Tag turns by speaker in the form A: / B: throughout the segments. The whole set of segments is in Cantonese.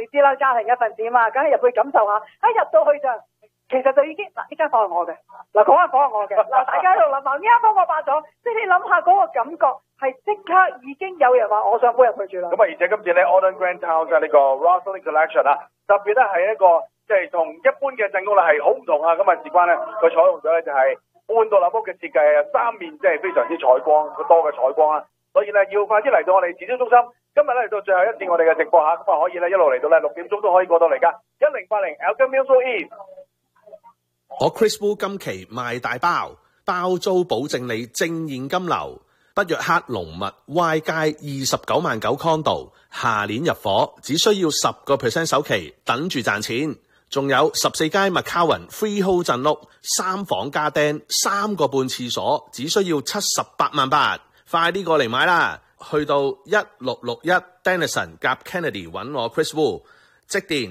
A: 知啦，家庭一份子嘛，梗係入去感受下。一入到去就，其實就已經嗱，呢間房係我嘅，嗱嗰間房係我嘅，嗱大家喺度諗下，呢間房我霸咗，即係你諗下嗰個感覺係即刻已經有人話我想搬入去住啦。
B: 咁啊，而且今次咧 Autumn Grand Town 呢個 Rosalind Collection 啊，特別咧係一個即係同一般嘅鎮屋咧係好唔同啊。咁啊，事關咧佢採用咗咧就係半獨立屋嘅設計啊，三面即係非常之採光，多嘅採光啦。所以咧要快啲嚟到我哋展銷中心。今日咧嚟到最後一次我哋嘅直播嚇，咁啊可以咧一路嚟到咧6點鐘都可以過到嚟㗎。1080 Elgin Mills East。
C: 我 Chris Wu 今期賣大包，包租保證你正現金流。北約克龍密 Y 街29萬9 condo， 下年入伙，只需要10% 首期，等住賺錢。仲有14街麥卡雲 freehold 鎮屋，3房加釘，3個半廁所，只需要78萬8，快啲過嚟買啦！去到1661 Denison 夾 Kennedy 揾我 Chris Wu， 即電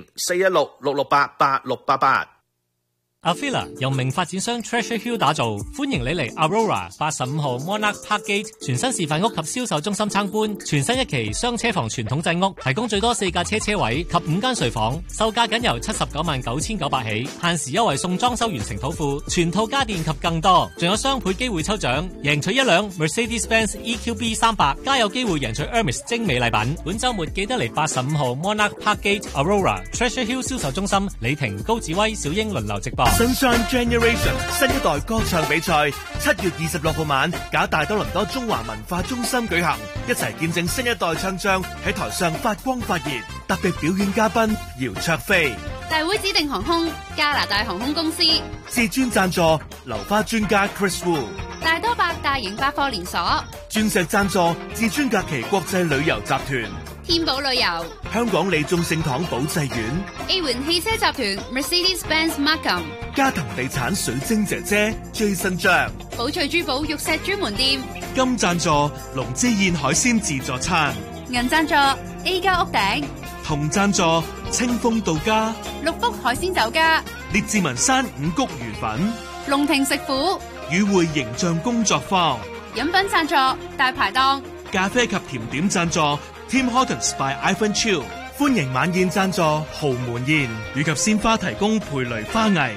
C: 416-668-8688。
D: Avila 由名發展商 Treasure Hill 打造，歡迎你嚟 Aurora 85號 Monarch Park Gate 全新示範屋及銷售中心參觀。全新一期雙車房傳統鎮屋，提供最多4架車位及5間睡房，售價僅由799900起，限時優惠送裝修完成土庫、全套家電及更多，仲有雙倍機會抽獎，贏取一輛 Mercedes-Benz EQB 300，加有機會贏取 Hermes 精美禮品。本週末記得嚟85號 Monarch Park Gate Aurora Treasure Hill 銷售中心，李婷、高子威、小英輪流直播。
E: Sunshine Generation 新一代歌唱比賽7月26號晚搞大多倫多中華文化中心舉行，一齊見證新一代唱將喺台上發光發熱。特別表演嘉賓姚焯菲，
F: 大會指定航空加拿大航空公司，
E: 至尊贊助流花專家 Chris Wu，
F: 大多百大型百貨連鎖，
E: 鑽石贊助至尊假期國際旅遊集團，
F: 天寶旅遊，
E: 香港利眾聖堂保濟院，
F: A 環汽車集團 Mercedes-Benz Markham，
E: 嘉騰地產水晶姐姐 Jason 張，
F: 寶翠珠寶玉石專門店，
E: 金贊助龍之燕海鮮自助餐，
F: 銀贊助 A 家屋頂，
E: 銅贊助清風到家，
F: 六福海鮮酒家，
E: 列治文山五穀魚粉，
F: 龍庭食府，
E: 與會形象工作坊，
F: 飲品贊助大排檔，
E: 咖啡及甜點贊助Tim Hortons by Ivan Chiu， 歡迎晚宴贊助豪門宴，以及鮮花提供培雷花藝。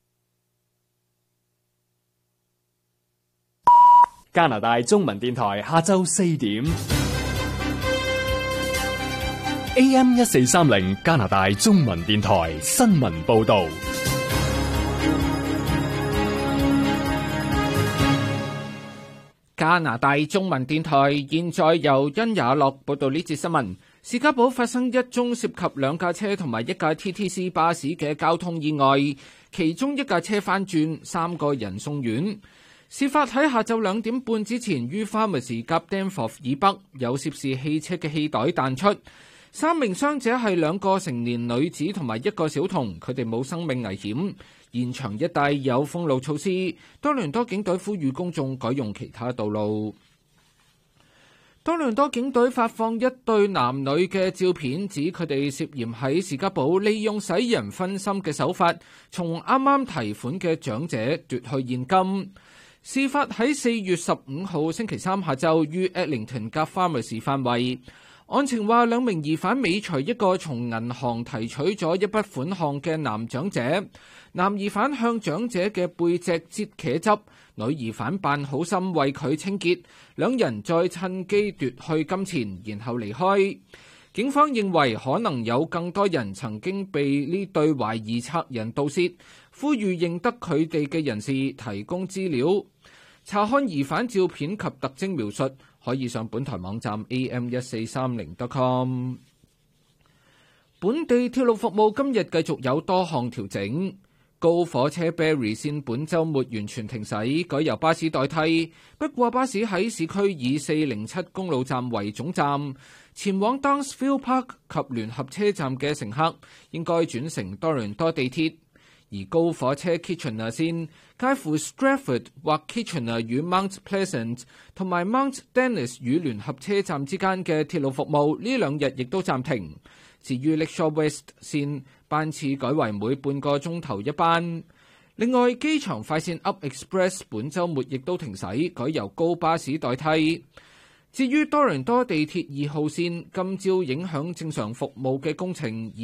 G: 加拿大中文電台下晝4點 AM 1430加拿大中文電台新聞報道。
H: 加拿大中文電台現在由殷雅樂報道呢節新聞。士嘉堡發生一宗涉及2架車同埋1架 TTC 巴士嘅交通意外，其中1架車翻轉，3個人送院。事發喺下晝2點半之前，於 Pharmacy 夾 Danforth 以北有涉事汽車嘅氣袋彈出。3名傷者係2個成年女子同埋1個小童，佢哋冇生命危險。現場一帶有封路措施，多倫多警隊呼籲公眾改用其他道路。多倫多警隊發放一對男女嘅照片，指佢哋涉嫌喺士嘉堡利用使人分心嘅手法，從啱啱提款嘅長者奪去現金。事發喺4月15號星期三下晝於 Eglinton 夾 Pharmacy 範圍。案情話2名疑犯尾隨一個從銀行提取咗一筆款項嘅男長者，男疑犯向長者嘅背脊擠茄汁，女疑犯扮好心為佢清潔，2人再趁機奪去金錢，然後離開。警方認為可能有更多人曾經被呢對懷疑賊人盜竊，呼籲認得佢哋嘅人士提供資料。查看疑犯照片及特徵描述，可以上本台網站 am1430.com。 本地鐵路服務今日繼續有多項調整，高火車 Barrie 線本週末完全停駛，改由巴士代替。不過巴士喺市區以407公路站為總站，前往 Downsville Park 及聯合車站嘅乘客應該轉乘多倫多地鐵。而高火車 Kitchener 線介乎 Stratford 或 Kitchener 與 Mount Pleasant 同埋 Mount Dennis 與聯合車站之間嘅鐵路服務呢2日亦都暫停。至於 Lakeshore West 線班次改為每半個鐘頭一班。另外，機場快線 Up Express 本週末亦都停駛，改由高巴士代替。至於多倫多地鐵2號線今朝影響正常服務嘅工程